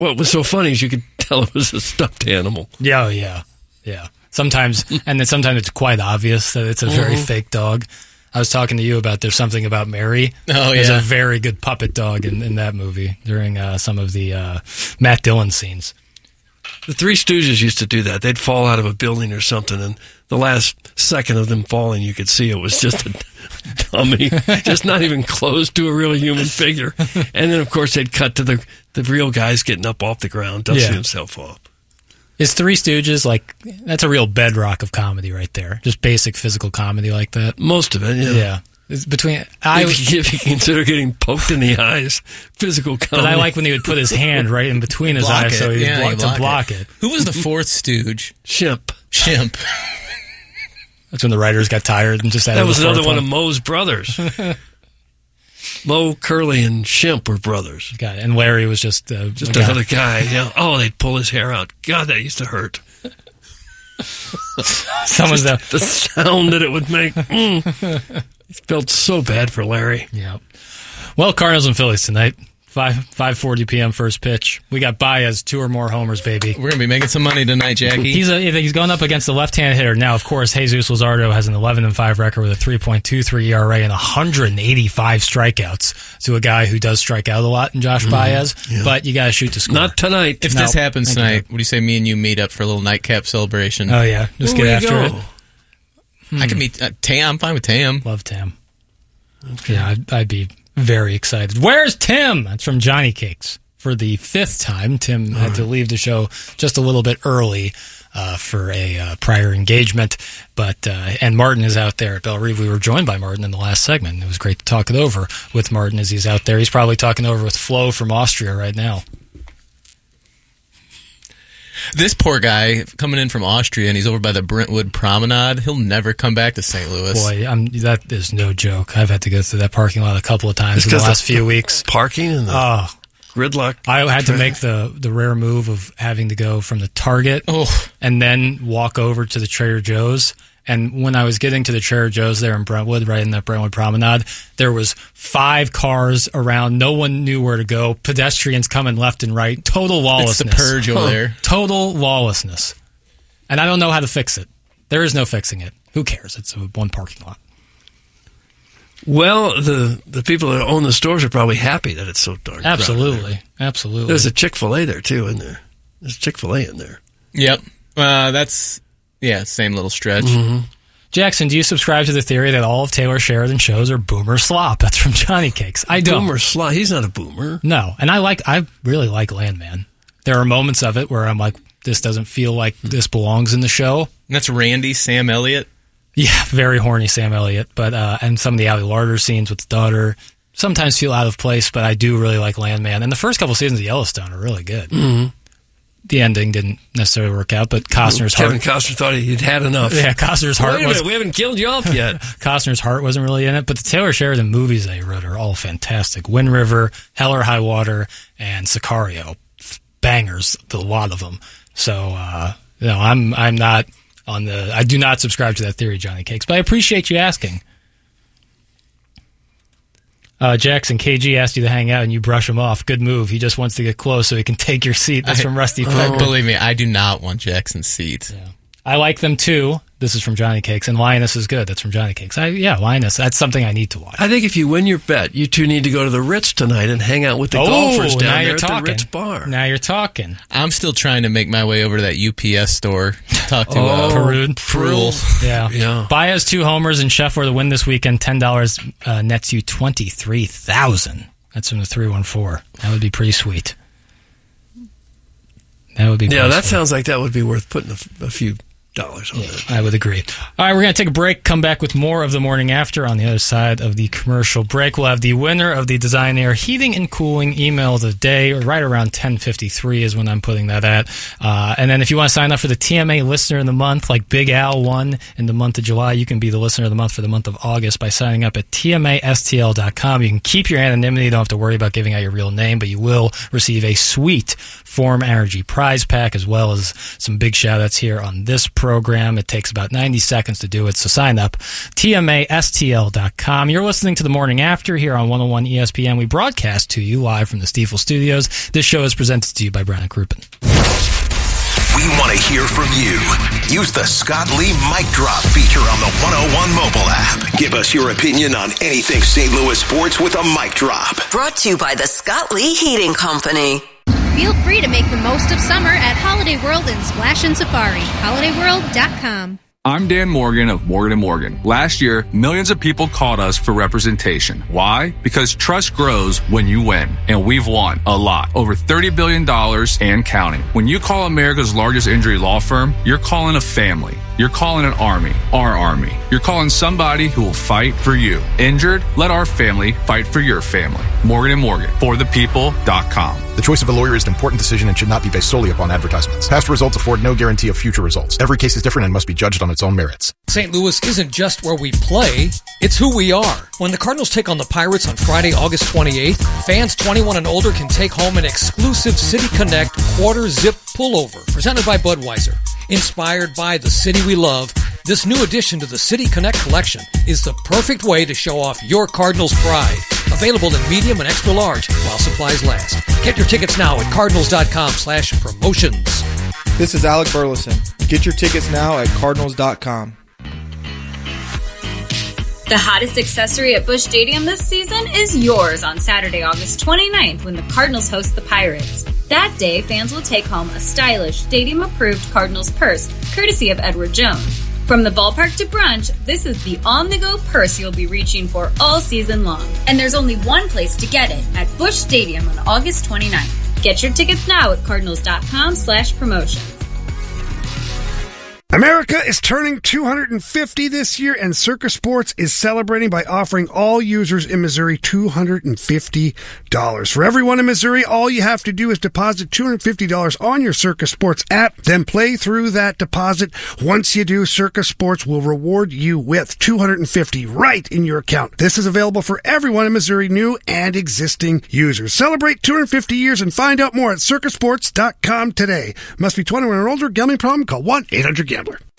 What was so funny is you could tell it was a stuffed animal. Yeah, yeah. Sometimes, and then sometimes it's quite obvious that it's a very fake dog. I was talking to you about There's Something About Mary. Oh, There's yeah. a very good puppet dog in that movie during some of the Matt Dillon scenes. The Three Stooges used to do that. They'd fall out of a building or something, and the last second of them falling, you could see it was just a dummy, just not even close to a real human figure. And then, of course, they'd cut to the real guys getting up off the ground, dusting himself off. Is Three Stooges, that's a real bedrock of comedy right there. Just basic physical comedy like that. Most of it, yeah. Yeah. It's If you consider getting poked in the eyes, physical comedy. But I like when he would put his hand right in between his eyes so he would block it. Who was the fourth stooge? Shimp. That's when the writers got tired and just added That was the fourth another one of Moe's brothers. Moe, Curly, and Shimp were brothers. Got it. And Larry was just another guy. Yeah. Oh, they'd pull his hair out. God, that used to hurt. The sound that it would make. It felt so bad for Larry. Yeah. Well, Cardinals and Phillies tonight. 5:40 p.m. first pitch. We got Baez, 2 or more homers, baby. We're going to be making some money tonight, Jackie. He's going up against the left-hand hitter. Now, of course, Jesus Luzardo has an 11-5 record with a 3.23 ERA and 185 strikeouts to a guy who does strike out a lot in Josh Baez. Yeah. But you got to shoot to score. Not tonight. If this happens tonight, what do you say me and you meet up for a little nightcap celebration? Oh, yeah. Just get after it. I can meet Tam. I'm fine with Tam. Love Tam. Okay. Yeah, I'd be very excited. Where's Tim? That's from Johnny Cakes. For the 5th time, Tim had to leave the show just a little bit early for a prior engagement. And Martin is out there at Belle Reve. We were joined by Martin in the last segment. It was great to talk it over with Martin as he's out there. He's probably talking over with Flo from Austria right now. This poor guy coming in from Austria, and he's over by the Brentwood Promenade. He'll never come back to St. Louis. Boy, that is no joke. I've had to go through that parking lot a couple of times in the last few weeks. Parking and the gridlock. I had to make the rare move of having to go from the Target and then walk over to the Trader Joe's. And when I was getting to the Trader Joe's there in Brentwood, right in that Brentwood Promenade, there was 5 cars around. No one knew where to go. Pedestrians coming left and right. Total lawlessness. It's the purge over there. Total lawlessness. And I don't know how to fix it. There is no fixing it. Who cares? It's one parking lot. Well, the people that own the stores are probably happy that it's so darn Absolutely. Absolutely. There's a Chick-fil-A there, too, in there. There's Chick-fil-A in there. Yep. Same little stretch. Mm-hmm. Jackson, do you subscribe to the theory that all of Taylor Sheridan's shows are boomer slop? That's from Johnny Cakes. I don't. Boomer slop? He's not a boomer. No. And I really like Landman. There are moments of it where I'm like, this doesn't feel like this belongs in the show. And that's Randy, Sam Elliott? Yeah, very horny Sam Elliott. But and some of the Ali Larder scenes with the daughter sometimes feel out of place, but I do really like Landman. And the first couple seasons of Yellowstone are really good. Mm-hmm. The ending didn't necessarily work out, but Costner's Kevin Costner thought he'd had enough. Yeah, Costner's heart Wait a minute, we haven't killed you off yet. Costner's heart wasn't really in it, but the Taylor Sheridan movies that he wrote are all fantastic. Wind River, Hell or High Water, and Sicario. Bangers, a lot of them. So, I'm not on I do not subscribe to that theory, Johnny Cakes, but I appreciate you asking. Jackson, KG asked you to hang out and you brush him off. Good move. He just wants to get close so he can take your seat. That's from Rusty Pecker. Believe me, I do not want Jackson's seat. Yeah. I like them too. This is from Johnny Cakes. And Linus is good. That's from Johnny Cakes. Linus. That's something I need to watch. I think if you win your bet, you two need to go to the Ritz tonight and hang out with the golfers down there at the Ritz bar. Now you're talking. I'm still trying to make my way over to that UPS store to talk to Perud. Yeah. Baez 2 homers and Scheffler to win this weekend. $10 nets you $23,000. That's from the 314. That would be pretty sweet. That would be that sounds like that would be worth putting a few dollars on that. I would agree. All right, we're going to take a break, come back with more of the morning after on the other side of the commercial break. We'll have the winner of the Design Air Heating and Cooling email of the day, right around 10:53 is when I'm putting that at. And then if you want to sign up for the TMA Listener of the Month, like Big Al won in the month of July, you can be the Listener of the Month for the month of August by signing up at TMASTL.com. You can keep your anonymity. You don't have to worry about giving out your real name, but you will receive a sweet Form Energy prize pack, as well as some big shout-outs here on this program. It takes about 90 seconds to do it, so sign up. TMASTL.com. You're listening to The Morning After here on 101 ESPN. We broadcast to you live from the Stiefel Studios. This show is presented to you by Brown & Crouppen. We want to hear from you. Use the Scott Lee Mic Drop feature on the 101 mobile app. Give us your opinion on anything St. Louis sports with a mic drop. Brought to you by the Scott Lee Heating Company. Feel free to make the most of summer at Holiday World in Splash and Safari. HolidayWorld.com. I'm Dan Morgan of Morgan & Morgan. Last year, millions of people called us for representation. Why? Because trust grows when you win. And we've won a lot. Over $30 billion and counting. When you call America's largest injury law firm, you're calling a family. You're calling an army, our army. You're calling somebody who will fight for you. Injured? Let our family fight for your family. Morgan & Morgan, forthepeople.com. The choice of a lawyer is an important decision and should not be based solely upon advertisements. Past results afford no guarantee of future results. Every case is different and must be judged on its own merits. St. Louis isn't just where we play, it's who we are. When the Cardinals take on the Pirates on Friday, August 28th, fans 21 and older can take home an exclusive City Connect quarter zip pullover presented by Budweiser. Inspired by the city we love, this new addition to the City Connect collection is the perfect way to show off your Cardinals pride. Available in medium and extra large while supplies last. Get your tickets now at cardinals.com/promotions. This is Alec Burleson. Get your tickets now at cardinals.com. The hottest accessory at Busch Stadium this season is yours on Saturday, August 29th, when the Cardinals host the Pirates. That day, fans will take home a stylish, stadium-approved Cardinals purse, courtesy of Edward Jones. From the ballpark to brunch, this is the on-the-go purse you'll be reaching for all season long. And there's only one place to get it, at Busch Stadium on August 29th. Get your tickets now at cardinals.com/promotions. America is turning 250 this year, and Circus Sports is celebrating by offering all users in Missouri $250. For everyone in Missouri, all you have to do is deposit $250 on your Circus Sports app, then play through that deposit. Once you do, Circus Sports will reward you with $250 right in your account. This is available for everyone in Missouri, new and existing users. Celebrate 250 years and find out more at circusports.com today. Must be 21 or older. Gambling problem? Call 1-800-GAMBLER.